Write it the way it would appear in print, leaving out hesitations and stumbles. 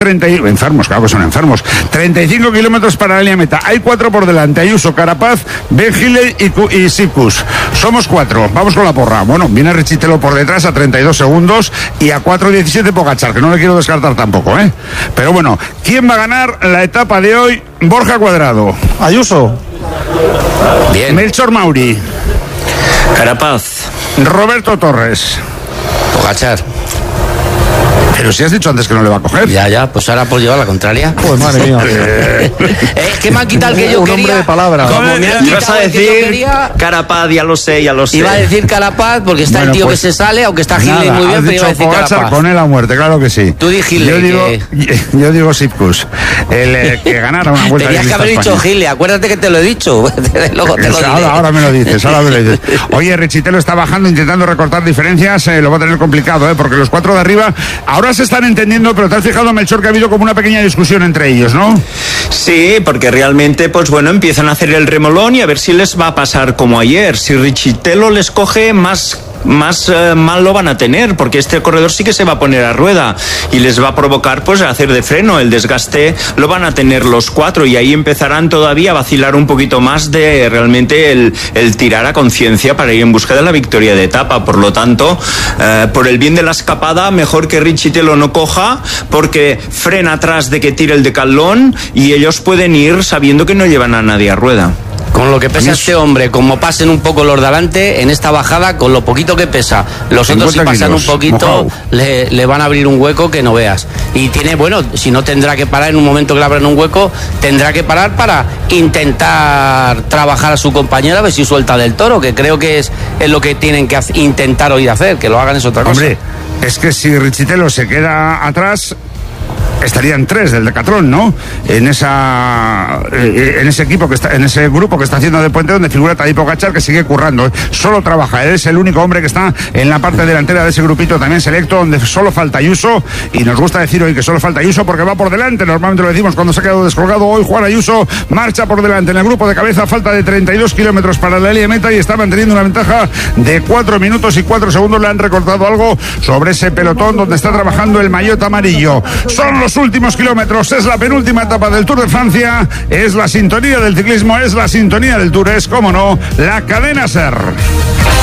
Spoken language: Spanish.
enfermos, claro que son enfermos. 35 kilómetros para la línea meta. Hay 4 por delante. Ayuso, Carapaz, Ben Gile y Sicus. Somos 4. Vamos con la porra. Bueno, viene Richitelo por detrás a 32 segundos y a 4.17 Pogačar, que no le quiero descartar tampoco, ¿eh? Pero bueno, ¿quién va a ganar la etapa de hoy? Borja Cuadrado. Ayuso. Bien. Melchor Mauri. Carapaz. Roberto Torres. Pogačar. Pero si has dicho antes que no le va a coger. Ya, pues ahora por llevar la contraria. Pues madre mía. Que me han quitado el que yo un quería. hombre de palabra. Como me han Ibas quitado a el que yo decir quería. Carapaz, ya lo sé. Iba a decir Carapaz porque está Bueno, el tío pues, que se sale, aunque está Gile nada, muy bien, has pero dicho iba a decir Pogačar Carapaz. con él a muerte, claro que sí. Tú di Gile, Yo digo Sipkus, que ganara una vuelta. Tenías que haber dicho Gile, acuérdate que te lo he dicho. Luego te lo diré. Ahora me lo dices, Oye, Richitelo está bajando, intentando recortar diferencias, lo va a tener complicado, porque los 4 de arriba ahora se están entendiendo, pero te has fijado, Melchor, que ha habido como una pequeña discusión entre ellos, ¿no? Sí, porque realmente, pues bueno, empiezan a hacer el remolón y a ver si les va a pasar como ayer. Si Richitelo les coge, más mal lo van a tener, porque este corredor sí que se va a poner a rueda y les va a provocar pues hacer de freno. El desgaste lo van a tener los 4 y ahí empezarán todavía a vacilar un poquito más de realmente el tirar a conciencia para ir en busca de la victoria de etapa. Por lo tanto, por el bien de la escapada, mejor que Richitelo no coja, porque frena atrás de que tire el decalón y ellos pueden ir sabiendo que no llevan a nadie a rueda. Con lo que pesa este hombre, como pasen un poco los de adelante, en esta bajada, con lo poquito que pesa, los otros si pasan un poquito, le van a abrir un hueco que no veas. Y tiene, bueno, si no tendrá que parar en un momento que le abran un hueco, tendrá que parar para intentar trabajar a su compañera a ver si suelta del toro, que creo que es lo que tienen que intentar hoy hacer, que lo hagan es otra cosa. Hombre, es que si Richitelo se queda atrás, estarían 3 del Decathlon, ¿no? En ese equipo en ese grupo que está haciendo de puente, donde figura Tadej Pogačar, que sigue currando. Solo trabaja, es el único hombre que está en la parte delantera de ese grupito también selecto, donde solo falta Ayuso, y nos gusta decir hoy que solo falta Ayuso porque va por delante. Normalmente lo decimos cuando se ha quedado descolgado. Hoy Juan Ayuso marcha por delante en el grupo de cabeza, falta de 32 kilómetros para la línea de meta y está manteniendo una ventaja de 4 minutos y 4 segundos. Le han recortado algo sobre ese pelotón donde está trabajando el maillot amarillo. Son los últimos kilómetros, es la penúltima etapa del Tour de Francia, es la sintonía del ciclismo, es la sintonía del Tour, es, como no, la cadena SER.